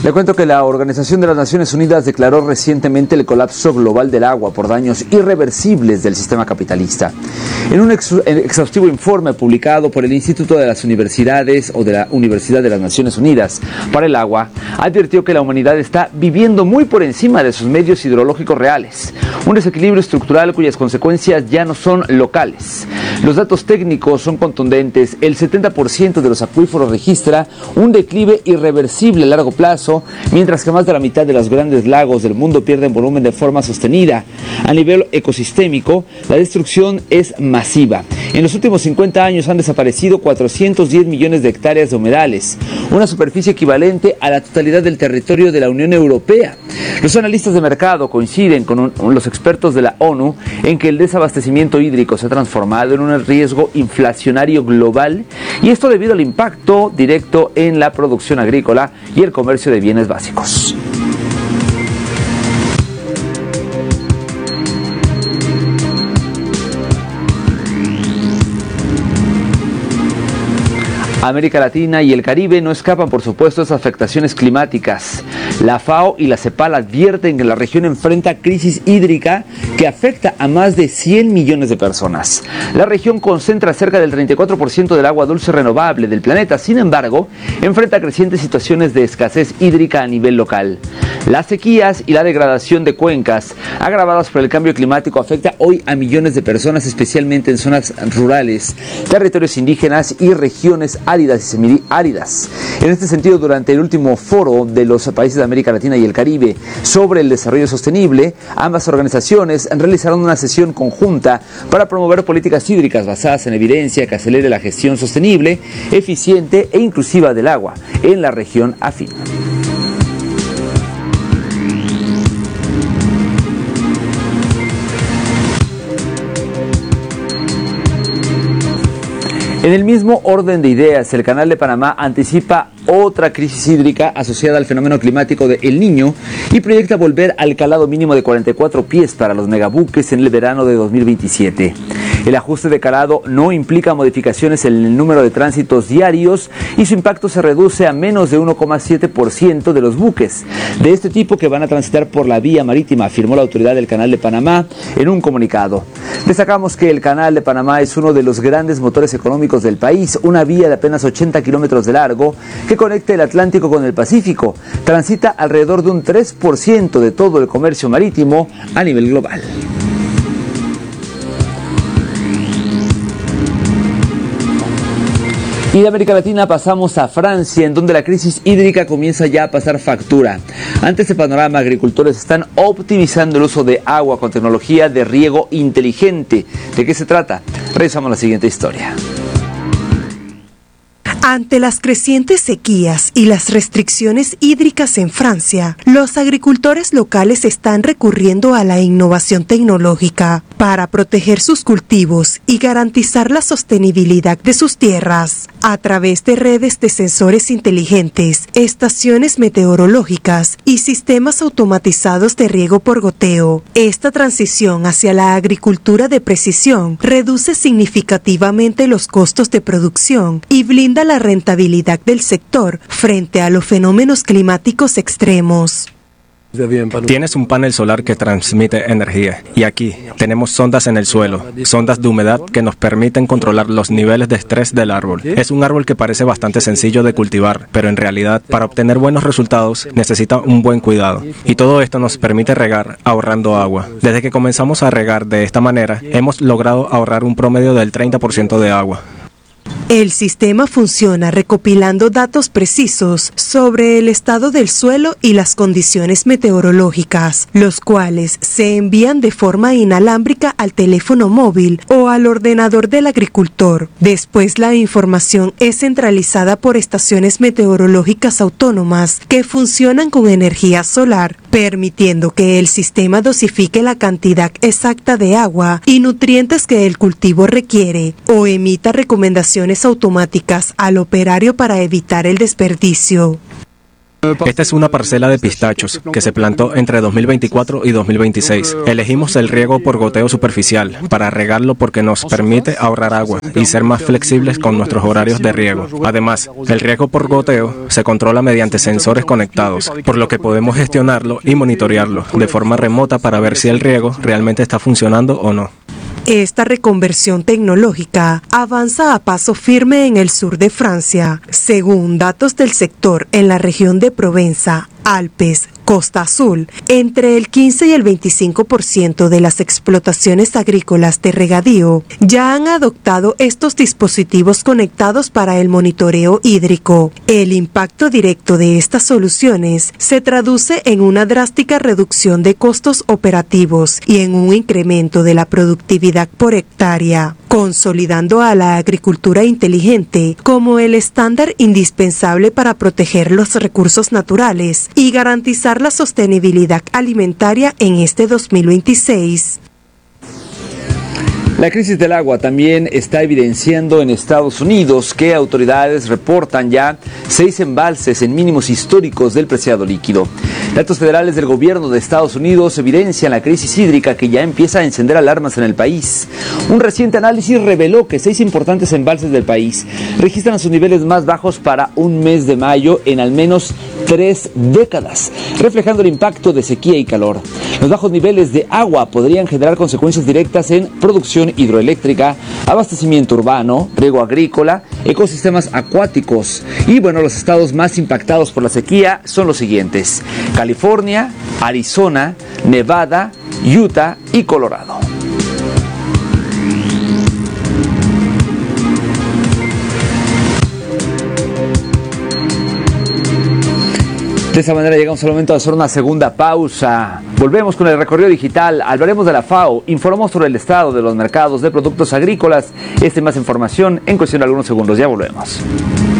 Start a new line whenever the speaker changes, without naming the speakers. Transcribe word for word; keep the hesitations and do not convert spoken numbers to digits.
Le cuento que la Organización de las Naciones Unidas declaró recientemente el colapso global del agua por daños irreversibles del sistema capitalista. En un ex exhaustivo informe publicado por el Instituto de las Universidades o de la Universidad de las Naciones Unidas para el Agua, advirtió que la humanidad está viviendo muy por encima de sus medios hidrológicos reales, un desequilibrio estructural cuyas consecuencias ya no son locales. Los datos técnicos son contundentes. El setenta por ciento de los acuíferos registra un declive irreversible a largo plazo, mientras que más de la mitad de los grandes lagos del mundo pierden volumen de forma sostenida. A nivel ecosistémico, la destrucción es masiva. En los últimos cincuenta años han desaparecido cuatrocientos diez millones de hectáreas de humedales, una superficie equivalente a la totalidad del territorio de la Unión Europea. Los analistas de mercado coinciden con un, los expertos de la ONU en que el desabastecimiento hídrico se ha transformado en un riesgo inflacionario global, y esto debido al impacto directo en la producción agrícola y el comercio de bienes básicos. América Latina y el Caribe no escapan, por supuesto, de esas afectaciones climáticas. La FAO y la CEPAL advierten que la región enfrenta crisis hídrica que afecta a más de cien millones de personas. La región concentra cerca del treinta y cuatro por ciento del agua dulce renovable del planeta. Sin embargo, enfrenta crecientes situaciones de escasez hídrica a nivel local. Las sequías y la degradación de cuencas agravadas por el cambio climático afecta hoy a millones de personas, especialmente en zonas rurales, territorios indígenas y regiones áridas y semiáridas. En este sentido, durante el último foro de los países de América Latina y el Caribe sobre el desarrollo sostenible, ambas organizaciones realizaron una sesión conjunta para promover políticas hídricas basadas en evidencia que acelere la gestión sostenible, eficiente e inclusiva del agua en la región afín. En el mismo orden de ideas, el Canal de Panamá anticipa otra crisis hídrica asociada al fenómeno climático de El Niño y proyecta volver al calado mínimo de cuarenta y cuatro pies para los megabuques en el verano de dos mil veintisiete. El ajuste de calado no implica modificaciones en el número de tránsitos diarios y su impacto se reduce a menos de uno coma siete por ciento de los buques de este tipo que van a transitar por la vía marítima, afirmó la autoridad del Canal de Panamá en un comunicado. Destacamos que el Canal de Panamá es uno de los grandes motores económicos del país, una vía de apenas ochenta kilómetros de largo que conecta el Atlántico con el Pacífico. Transita alrededor de un tres por ciento de todo el comercio marítimo a nivel global. Y de América Latina pasamos a Francia, en donde la crisis hídrica comienza ya a pasar factura. Ante este panorama, agricultores están optimizando el uso de agua con tecnología de riego inteligente. ¿De qué se trata? Revisamos la siguiente historia.
Ante las crecientes sequías y las restricciones hídricas en Francia, los agricultores locales están recurriendo a la innovación tecnológica para proteger sus cultivos y garantizar la sostenibilidad de sus tierras. A través de redes de sensores inteligentes, estaciones meteorológicas y sistemas automatizados de riego por goteo, esta transición hacia la agricultura de precisión reduce significativamente los costos de producción y blinda la rentabilidad del sector frente a los fenómenos climáticos extremos.
Tienes un panel solar que transmite energía y aquí tenemos sondas en el suelo, sondas de humedad que nos permiten controlar los niveles de estrés del árbol. Es un árbol que parece bastante sencillo de cultivar, pero en realidad para obtener buenos resultados necesita un buen cuidado. Y todo esto nos permite regar ahorrando agua. Desde que comenzamos a regar de esta manera, hemos logrado ahorrar un promedio del treinta por ciento de agua.
El sistema funciona recopilando datos precisos sobre el estado del suelo y las condiciones meteorológicas, los cuales se envían de forma inalámbrica al teléfono móvil o al ordenador del agricultor. Después la información es centralizada por estaciones meteorológicas autónomas que funcionan con energía solar, permitiendo que el sistema dosifique la cantidad exacta de agua y nutrientes que el cultivo requiere o emita recomendaciones automáticas al operario para evitar el desperdicio.
Esta es una parcela de pistachos que se plantó entre dos mil veinticuatro y dos mil veintiséis. Elegimos el riego por goteo superficial para regarlo porque nos permite ahorrar agua y ser más flexibles con nuestros horarios de riego. Además, el riego por goteo se controla mediante sensores conectados, por lo que podemos gestionarlo y monitorearlo de forma remota para ver si el riego realmente está funcionando o no.
Esta reconversión tecnológica avanza a paso firme en el sur de Francia. Según datos del sector en la región de Provenza, Alpes, Costa Azul, entre el quince y el veinticinco por ciento de las explotaciones agrícolas de regadío ya han adoptado estos dispositivos conectados para el monitoreo hídrico. El impacto directo de estas soluciones se traduce en una drástica reducción de costos operativos y en un incremento de la productividad por hectárea, consolidando a la agricultura inteligente como el estándar indispensable para proteger los recursos naturales y garantizar la sostenibilidad alimentaria en este dos mil veintiséis.
La crisis del agua también está evidenciando en Estados Unidos que autoridades reportan ya seis embalses en mínimos históricos del preciado líquido. Datos federales del gobierno de Estados Unidos evidencian la crisis hídrica que ya empieza a encender alarmas en el país. Un reciente análisis reveló que seis importantes embalses del país registran sus niveles más bajos para un mes de mayo en al menos tres décadas, reflejando el impacto de sequía y calor. Los bajos niveles de agua podrían generar consecuencias directas en producción hidroeléctrica, abastecimiento urbano, riego agrícola, ecosistemas acuáticos. Y bueno, los estados más impactados por la sequía son los siguientes: California, Arizona, Nevada, Utah y Colorado. De esta manera llegamos al momento de hacer una segunda pausa. Volvemos con el recorrido digital, hablaremos de la FAO, informamos sobre el estado de los mercados de productos agrícolas. Esta y más información en cuestión de algunos segundos, ya volvemos.